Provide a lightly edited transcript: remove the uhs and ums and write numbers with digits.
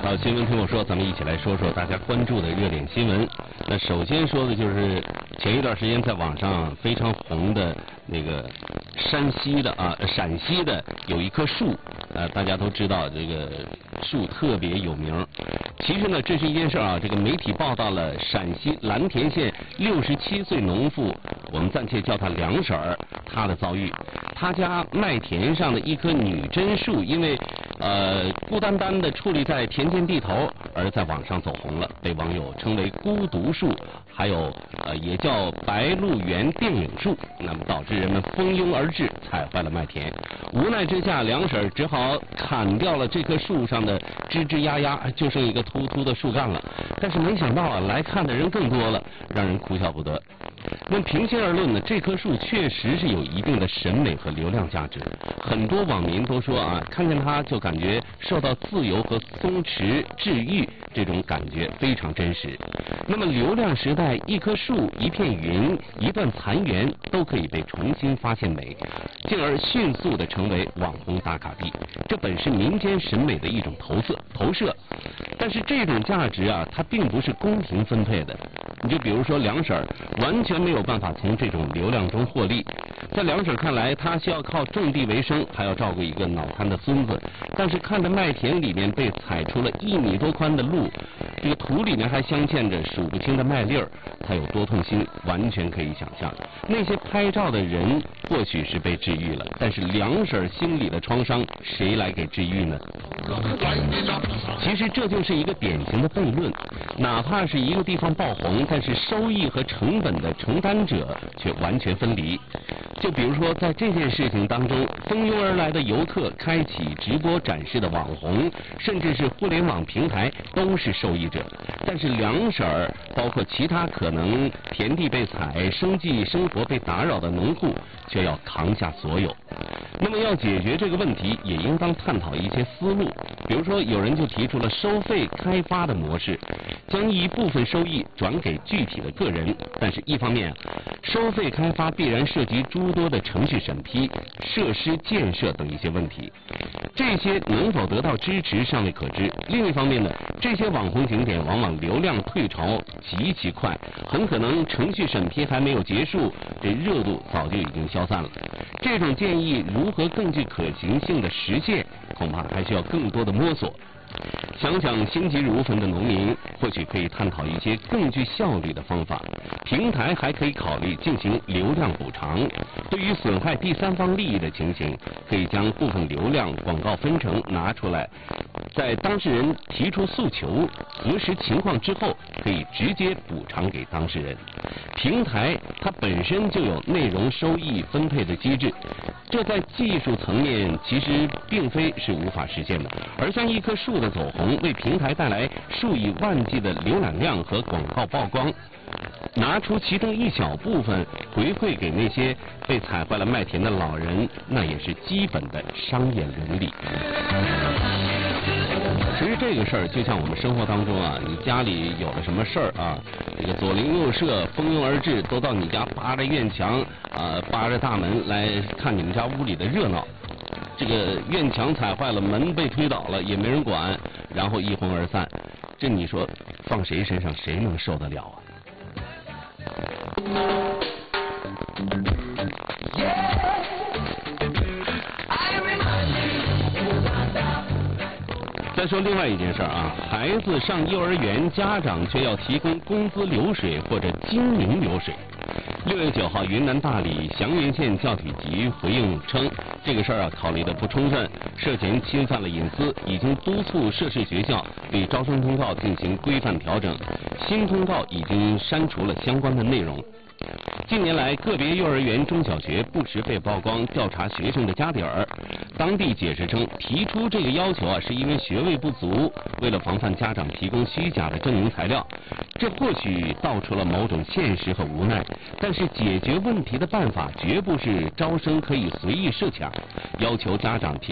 好，新闻听我说，咱们一起来说说大家关注的热点新闻。那首先说的就是前一段时间在网上非常红的那个陕西的有一棵树，大家都知道这个树特别有名。其实呢，这是一件事啊，这个媒体报道了陕西蓝田县67岁农妇，我们暂且叫她梁婶儿，她的遭遇。她家麦田上的一棵女贞树，因为孤单单的矗立在田间地头，而在网上走红了，被网友称为孤独树，还有也叫白鹿原电影树，那么导致人们蜂拥而至，踩坏了麦田。无奈之下，梁婶只好砍掉了这棵树上的枝枝丫丫，就剩一个秃秃的树干了。但是没想到啊，来看的人更多了，让人哭笑不得。那平心而论呢，这棵树确实是有一定的审美和流量价值。很多网民都说啊，看见它就感觉受到自由和松弛治愈，这种感觉非常真实。那么流量时代，一棵树、一片云、一段残垣都可以被重新发现美，进而迅速的成为网红打卡地。这本是民间审美的一种投射，但是这种价值啊，它并不是公平分配的。你就比如说梁婶儿，完全没有办法从这种流量中获利。在梁婶看来，她需要靠种地为生，还要照顾一个脑瘫的孙子。但是看着麦田里面被踩出了1米多宽的路，这个土里面还镶嵌着数不清的麦粒儿，她有多痛心，完全可以想象。那些拍照的人或许是被治愈了，但是梁婶心里的创伤，谁来给治愈呢？其实这就是一个典型的悖论，哪怕是一个地方爆红，但是收益和成本的承担者却完全分离。就比如说在这件事情当中，蜂拥而来的游客、开启直播展示的网红，甚至是互联网平台都是受益者，但是梁婶儿包括其他可能田地被踩、生计生活被打扰的农户却要扛下所有。那么要解决这个问题，也应当探讨一些思路。比如说有人就提出了收费开发的模式，将一部分收益转给具体的个人，但是一方面收费开发必然涉及诸多的程序审批、设施建设等一些问题，这些能否得到支持尚未可知。另一方面呢，这些网红景点往往流量退潮极其快，很可能程序审批还没有结束，这热度早就已经消散了。这种建议如何更具可行性的实现，恐怕还需要更多的摸索。想想心急如焚的农民，或许可以探讨一些更具效率的方法。平台还可以考虑进行流量补偿，对于损害第三方利益的情形，可以将部分流量广告分成拿出来，在当事人提出诉求、核实情况之后，可以直接补偿给当事人。平台它本身就有内容收益分配的机制，这在技术层面其实并非是无法实现的。而像一棵树的走红，为平台带来数以万计的浏览量和广告曝光，拿出其中一小部分回馈给那些被踩坏了麦田的老人，那也是基本的商业伦理。其实这个事儿就像我们生活当中啊，你家里有了什么事儿啊，这个左邻右舍蜂拥而至，都到你家扒着院墙扒着大门来看你们家屋里的热闹。这个院墙踩坏了，门被推倒了，也没人管，然后一哄而散，这你说放谁身上谁能受得了啊？再说另外一件事啊，孩子上幼儿园，家长却要提供工资流水或者精明流水。6月9号，云南大理祥云县教体局回应称，这个事儿考虑的不充分，涉嫌侵犯了隐私，已经督促涉事学校对招生通告进行规范调整，新通告已经删除了相关的内容。近年来，个别幼儿园、中小学不时被曝光调查学生的家底儿。当地解释称，提出这个要求是因为学位不足，为了防范家长提供虚假的证明材料。这或许道出了某种现实和无奈，但是解决问题的办法绝不是招生可以随意设卡，要求家长提